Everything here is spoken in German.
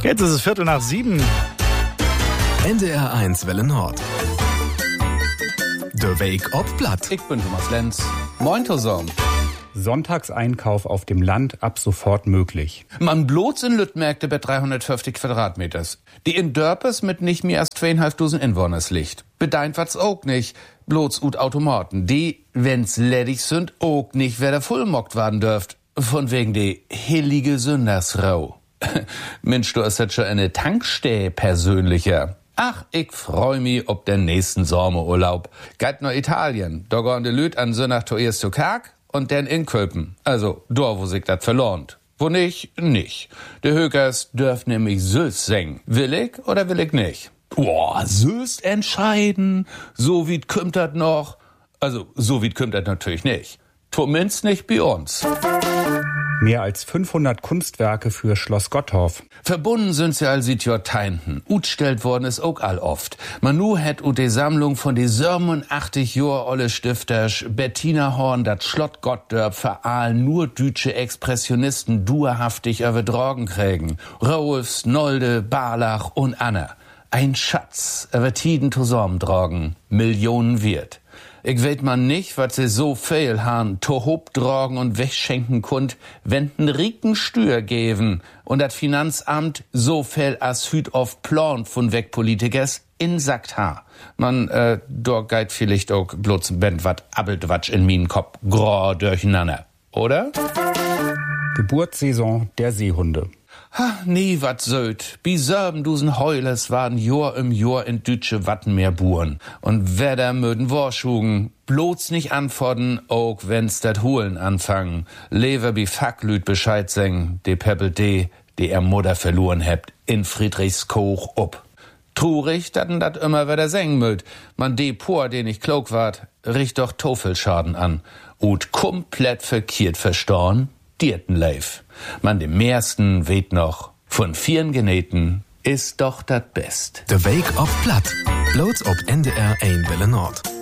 Jetzt ist es 6:15. NDR 1 Welle Nord. Der Weg ob Platt. Ich bin Thomas Lenz. Moin zusammen. Sonntagseinkauf auf dem Land ab sofort möglich. Man bloß in Lüttmärkte bei 350 Quadratmeters. Die in Dörpes mit nicht mehr als 2.500 Inwoners liegt. Bedeint wat's auch nicht. Bloß ut Automaten. Die, wenn's ledig sind, auch nicht wer der vollmockt werden dürft. Von wegen die heilige Sündersrau. Mensch, du hast jetzt schon eine Tankstelle persönlicher. Ach, ich freu mich ob den nächsten Sommerurlaub. Geht nach Italien. Da gehen die Lüt an Sonntag zuerst zu Karg und dann in Köpen. Also, da wo sich dat verlohnt. Wo nicht, nicht. Die Hökers dürfen nämlich süß singen. Will ich oder will ich nicht? Boah, süß entscheiden. So wie kümmt dat noch? Also, so wie kümmt dat natürlich nicht. Zumindest nicht bei uns. Mehr als 500 Kunstwerke für Schloss Gottorf. Verbunden sind sie all seit Jahrtausenden. Utstellt worden ist auch all oft. Manu hat die Sammlung von die 87 Jahre olle Stifters Bettina Horn dat Schlott Gottdörp veral nur dütsche Expressionisten duerhaftig über Drogen kriegen. Rolfs, Nolde, Barlach und Anna. Ein Schatz über Tiden zusammendrogen. Millionen wert. Ich weet man nicht, wat sie so viel han tohob drogen und wegschenken kund, wenn den rieken Stür geben und dat Finanzamt so viel as hüt auf Plan von Wegpolitikers in Sackt ha. Man, dort geit vielleicht auch bloß bend wat Abbeltwatsch in minen Kopf grau durcheinander, oder? Geburtssaison der Seehunde. Ha, nie wat söd. Bi 7.000 Heulers waren Jahr im Jahr in dütsche Wattenmeer buren. Und wer da möden warschugen, bloß nicht antworten, auch wenn's dat Holen anfangen. Lever bi Facklüt Bescheid seng, de Peppel die er Mutter verloren hebt, in Friedrichskoch up. Trurig, datten dat immer wieder seng möd. Man de Por, den ich klug ward, riecht doch Tofelschaden an. Und komplett verkehrt verstorn, dierten Leif. Man dem meisten weht noch, von 4 Geneten ist doch dat Best. Der Weg ob Platt. Bloß ob NDR 1 Welle Nord.